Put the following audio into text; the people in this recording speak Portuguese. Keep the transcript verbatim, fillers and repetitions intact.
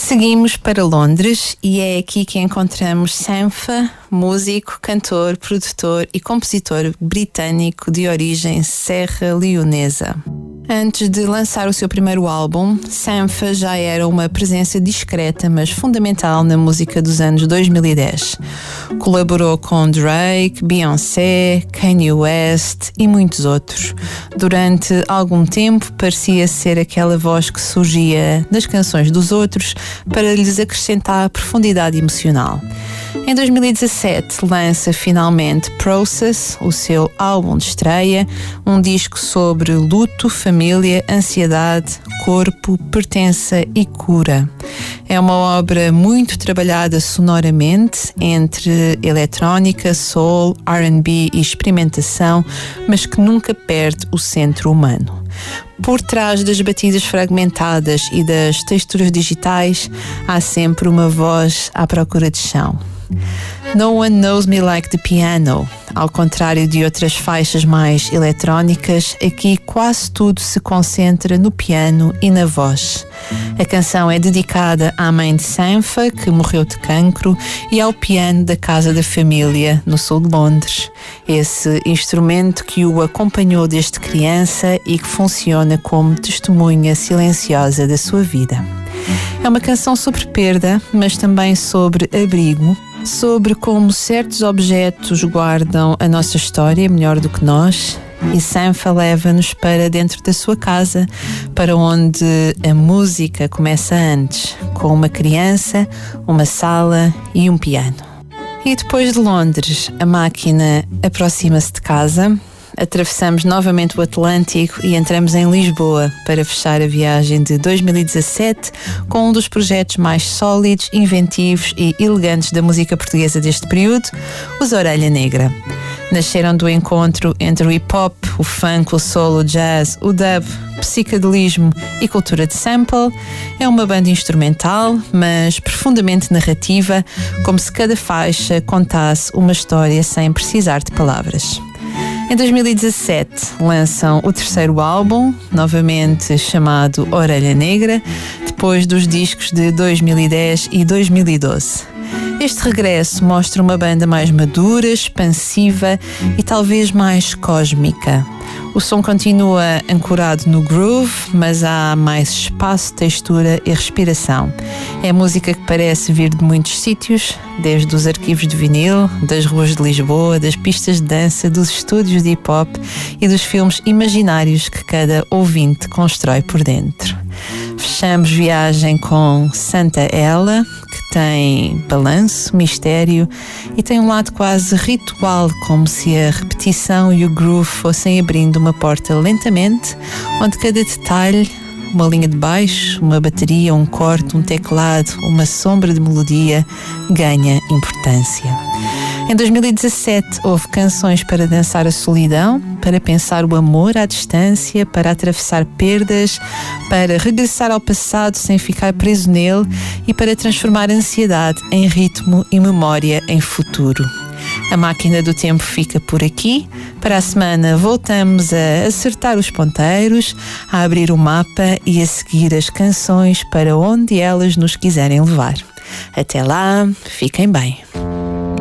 Seguimos para Londres e é aqui que encontramos Sampha, músico, cantor, produtor e compositor britânico de origem serra-leonesa. Antes de lançar o seu primeiro álbum, Sampha já era uma presença discreta, mas fundamental na música dos anos dois mil e dez. Colaborou com Drake, Beyoncé, Kanye West e muitos outros. Durante algum tempo parecia ser aquela voz que surgia das canções dos outros para lhes acrescentar profundidade emocional. Em dois mil e dezassete lança finalmente Process, o seu álbum de estreia, um disco sobre luto, família, ansiedade, corpo, pertença e cura. É uma obra muito trabalhada sonoramente entre eletrónica, soul, R and B e experimentação, mas que nunca perde o centro humano. Por trás das batidas fragmentadas e das texturas digitais, há sempre uma voz à procura de chão. No One Knows Me Like the Piano. Ao contrário de outras faixas mais eletrónicas, aqui quase tudo se concentra no piano e na voz. A canção é dedicada à mãe de Sampha, que morreu de cancro, e ao piano da casa da família, no sul de Londres. Esse instrumento que o acompanhou desde criança e que funciona como testemunha silenciosa da sua vida. É uma canção sobre perda, mas também sobre abrigo, sobre como certos objetos guardam a nossa história melhor do que nós, e Sampha leva-nos para dentro da sua casa, para onde a música começa antes, com uma criança, uma sala e um piano. E depois de Londres, a máquina aproxima-se de casa. Atravessamos novamente o Atlântico e entramos em Lisboa para fechar a viagem de dois mil e dezassete com um dos projetos mais sólidos, inventivos e elegantes da música portuguesa deste período, os Orelha Negra. Nasceram do encontro entre o hip-hop, o funk, o soul, o jazz, o dub, psicadelismo e cultura de sample. É uma banda instrumental, mas profundamente narrativa, como se cada faixa contasse uma história sem precisar de palavras. Em dois mil e dezassete lançam o terceiro álbum, novamente chamado Orelha Negra, depois dos discos de dois mil e dez e dois mil e doze. Este regresso mostra uma banda mais madura, expansiva e talvez mais cósmica. O som continua ancorado no groove, mas há mais espaço, textura e respiração. É música que parece vir de muitos sítios, desde os arquivos de vinil, das ruas de Lisboa, das pistas de dança, dos estúdios de hip-hop e dos filmes imaginários que cada ouvinte constrói por dentro. Fechamos viagem com Santa Ela, que tem balanço, mistério e tem um lado quase ritual, como se a repetição e o groove fossem abrindo uma porta lentamente, onde cada detalhe, uma linha de baixo, uma bateria, um corte, um teclado, uma sombra de melodia, ganha importância. Em dois mil e dezassete houve canções para dançar a solidão, para pensar o amor à distância, para atravessar perdas, para regressar ao passado sem ficar preso nele e para transformar a ansiedade em ritmo e memória em futuro. A máquina do tempo fica por aqui. Para a semana voltamos a acertar os ponteiros, a abrir o mapa e a seguir as canções para onde elas nos quiserem levar. Até lá, fiquem bem.